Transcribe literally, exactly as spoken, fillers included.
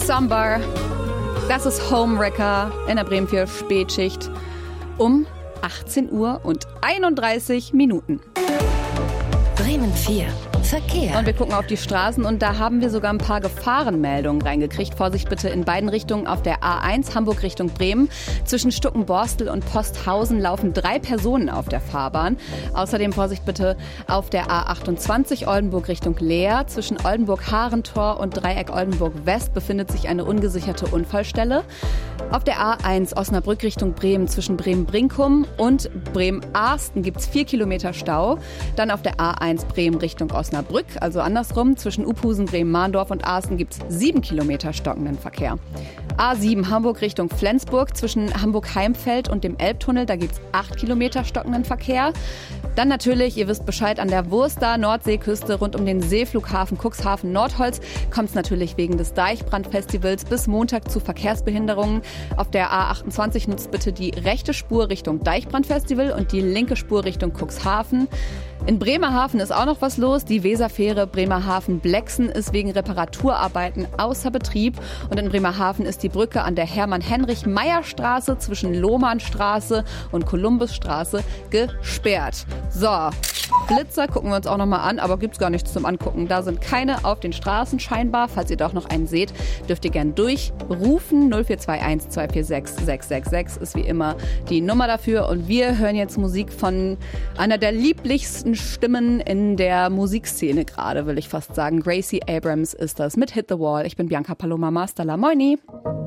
Somber. Das ist Homewrecker in der Bremen vier Spätschicht um achtzehn Uhr und einunddreißig Minuten. Bremen vier Verkehr. Und wir gucken auf die Straßen und da haben wir sogar ein paar Gefahrenmeldungen reingekriegt. Vorsicht bitte in beiden Richtungen auf der A eins Hamburg Richtung Bremen. Zwischen Stuckenborstel und Posthausen laufen drei Personen auf der Fahrbahn. Außerdem Vorsicht bitte auf der A achtundzwanzig Oldenburg Richtung Leer. Zwischen Oldenburg-Harentor und Dreieck Oldenburg-West befindet sich eine ungesicherte Unfallstelle. Auf der A eins Osnabrück Richtung Bremen zwischen Bremen-Brinkum und Bremen-Arsten gibt es vier Kilometer Stau. Dann auf der A eins Bremen Richtung Osnabrück, also andersrum, zwischen Uphusen, Bremen-Mahndorf und Arsten gibt es sieben Kilometer stockenden Verkehr. A sieben Hamburg Richtung Flensburg zwischen Hamburg-Heimfeld und dem Elbtunnel, da gibt es acht Kilometer stockenden Verkehr. Dann natürlich, ihr wisst Bescheid, an der Wurster Nordseeküste rund um den Seeflughafen Cuxhaven Nordholz kommt es natürlich wegen des Deichbrandfestivals bis Montag zu Verkehrsbehinderungen. Auf der A achtundzwanzig nutzt bitte die rechte Spur Richtung Deichbrandfestival und die linke Spur Richtung Cuxhaven. In Bremerhaven ist auch noch was los. Die Weserfähre Bremerhaven-Blexen ist wegen Reparaturarbeiten außer Betrieb. Und in Bremerhaven ist die Brücke an der Hermann-Heinrich-Meyer-Straße zwischen Lohmannstraße und Kolumbusstraße gesperrt. So, Blitzer gucken wir uns auch nochmal an, aber gibt's gar nichts zum Angucken. Da sind keine auf den Straßen scheinbar. Falls ihr doch noch einen seht, dürft ihr gern durchrufen. null vier zwei eins zwei vier sechs sechs sechs sechs ist wie immer die Nummer dafür. Und wir hören jetzt Musik von einer der lieblichsten Stimmen in der Musikszene gerade, will ich fast sagen. Gracie Abrams ist das mit Hit the Wall. Ich bin Bianca Paloma Masterla. Moini!